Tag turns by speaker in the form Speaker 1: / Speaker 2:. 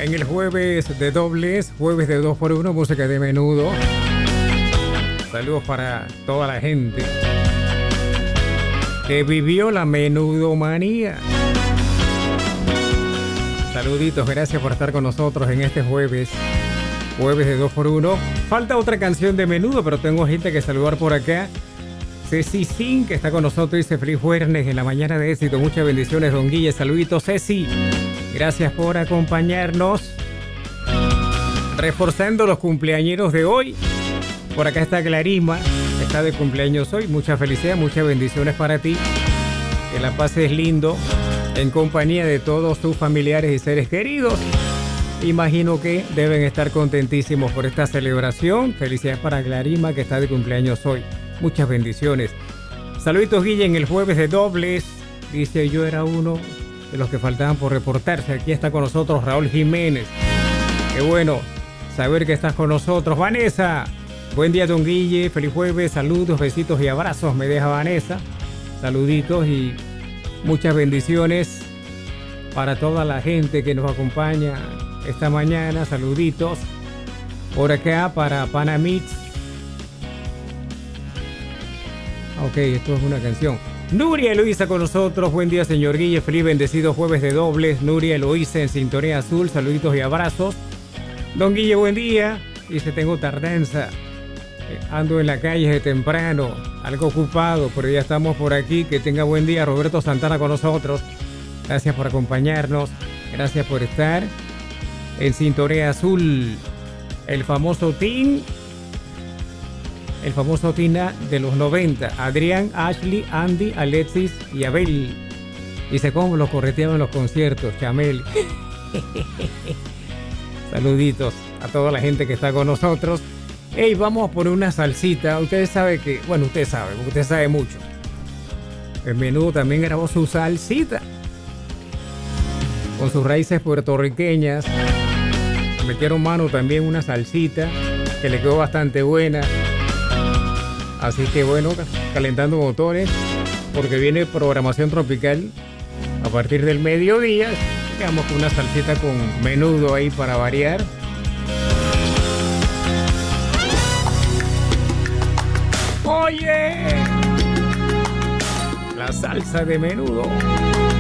Speaker 1: En el jueves de dobles, jueves de 2x1, música de menudo. Saludos para toda la gente que vivió la menudomanía. Saluditos, gracias por estar con nosotros en este jueves de 2x1. Falta otra canción de menudo, pero tengo gente que saludar por acá. Ceci Sin, que está con nosotros, dice feliz jueves en la mañana de éxito. Muchas bendiciones, don Guille. Saluditos, Ceci. Gracias por acompañarnos. Reforzando los cumpleañeros de hoy. Por acá está Clarima, está de cumpleaños hoy. Mucha felicidad, muchas bendiciones para ti. Que la pases lindo en compañía de todos tus familiares y seres queridos. Imagino que deben estar contentísimos por esta celebración. Felicidades para Clarima, que está de cumpleaños hoy. Muchas bendiciones. Saluditos, Guille, en el jueves de dobles. Dice, yo era uno de los que faltaban por reportarse. Aquí está con nosotros Raúl Jiménez. Qué bueno saber que estás con nosotros. Vanessa, buen día, don Guille. Feliz jueves, saludos, besitos y abrazos. Me deja Vanessa. Saluditos y muchas bendiciones para toda la gente que nos acompaña esta mañana. Saluditos por acá para Panamix. Ok, esto es una canción. Nuria Eloísa con nosotros. Buen día, señor Guille. Feliz bendecido jueves de dobles. Nuria Eloísa en Sintonía Azul. Saluditos y abrazos. Don Guille, buen día. Dice, tengo tardanza. Ando en la calle de temprano. Algo ocupado, pero ya estamos por aquí. Que tenga buen día. Roberto Santana con nosotros. Gracias por acompañarnos. Gracias por estar en Sintonía Azul. El famoso team de los 90. Adrián, Ashley, Andy, Alexis y Abel. Dice cómo los correteaban en los conciertos, Chamel. Saluditos a toda la gente que está con nosotros. Hey, vamos a poner una salsita. Ustedes saben que, bueno, usted sabe, porque usted sabe mucho. El menudo también grabó su salsita con sus raíces puertorriqueñas. Metieron mano también una salsita que le quedó bastante buena. Así que bueno, calentando motores, porque viene programación tropical a partir del mediodía. Quedamos con una salsita con menudo ahí para variar. ¡Oye! La salsa de menudo.